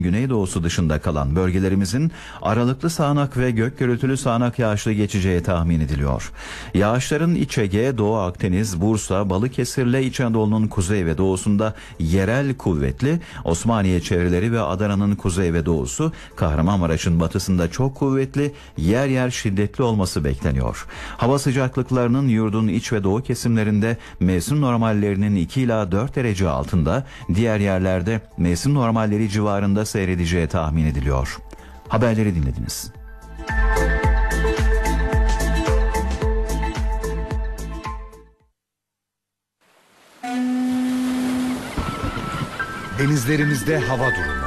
Güneydoğusu dışında kalan bölgelerimizin aralıklı sağanak ve gök gürültülü sağanak yağışlı geçeceği tahmin ediliyor. Yağışların İç Ege, Doğu Akdeniz, Bursa, Balıkesir'le İç Anadolu'nun kuzey ve doğusunda yerel kuvvetli, Osmaniye çevreleri ve Adana'nın kuzey ve doğusu, Kahramanmaraş'ın batısında çok kuvvetli, yer yer şiddetli olması bekleniyor. Hava sıcaklıklarının yurdun iç ve doğu kesimlerinde mevsim normallerinin 2 ila 4 derece altında, diğer yerlerde mevsim normalleri civarında seyredeceği tahmin ediliyor. Haberleri dinlediniz. Denizlerimizde hava durumu.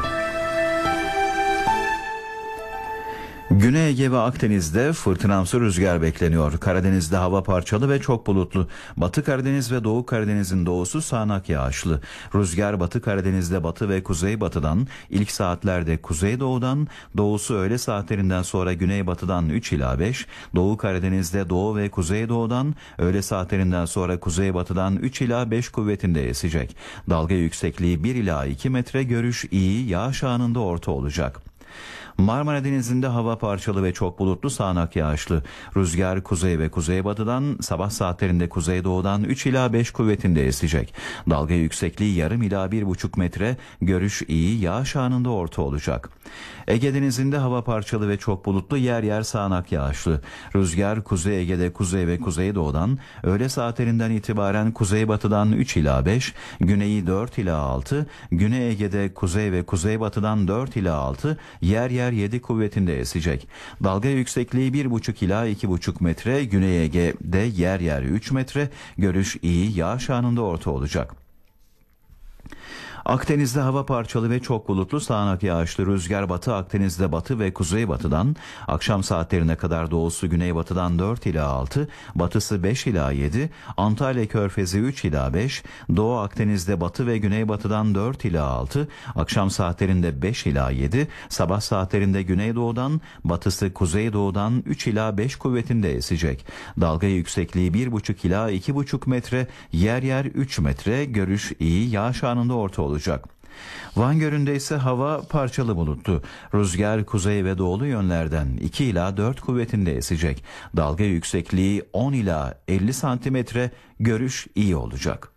Güney Ege ve Akdeniz'de fırtınamsı rüzgar bekleniyor. Karadeniz'de hava parçalı ve çok bulutlu. Batı Karadeniz ve Doğu Karadeniz'in doğusu sağanak yağışlı. Rüzgar Batı Karadeniz'de batı ve kuzeybatıdan, ilk saatlerde kuzeydoğudan, doğusu öğle saatlerinden sonra güneybatıdan 3 ila 5, Doğu Karadeniz'de doğu ve kuzeydoğudan, öğle saatlerinden sonra kuzeybatıdan 3 ila 5 kuvvetinde esecek. Dalga yüksekliği 1 ila 2 metre, görüş iyi, yağış anında orta olacak. Marmara Denizi'nde hava parçalı ve çok bulutlu, sağanak yağışlı. Rüzgar kuzey ve kuzeybatıdan, sabah saatlerinde kuzeydoğudan 3 ila 5 kuvvetinde esecek. Dalga yüksekliği yarım ila 1,5 metre, görüş iyi, yağış anında orta olacak. Ege Denizi'nde hava parçalı ve çok bulutlu, yer yer sağanak yağışlı. Rüzgar Kuzey Ege'de kuzey ve kuzeydoğudan, öğle saatlerinden itibaren kuzeybatıdan 3 ila 5, güneyi 4 ila 6, Güney Ege'de kuzey ve kuzeybatıdan 4 ila 6, yer yer 7 kuvvetinde esecek. Dalga yüksekliği 1,5 ila 2,5 metre, Güney Ege'de yer yer 3 metre, görüş iyi, yağış anında orta olacak. Akdeniz'de hava parçalı ve çok bulutlu, sağanak yağışlı. Rüzgar Batı Akdeniz'de batı ve kuzeybatıdan, akşam saatlerine kadar doğusu güneybatıdan 4 ila 6, batısı 5 ila 7, Antalya Körfezi 3 ila 5, Doğu Akdeniz'de batı ve güneybatıdan 4 ila 6, akşam saatlerinde 5 ila 7, sabah saatlerinde güneydoğudan, batısı kuzeydoğudan 3 ila 5 kuvvetinde esecek. Dalga yüksekliği 1,5 ila 2,5 metre, yer yer 3 metre, görüş iyi, yağış anında orta olacak. Van Gölü'nde ise hava parçalı bulutlu. Rüzgar kuzey ve doğulu yönlerden 2 ila 4 kuvvetinde esecek. Dalga yüksekliği 10 ila 50 santimetre, görüş iyi olacak.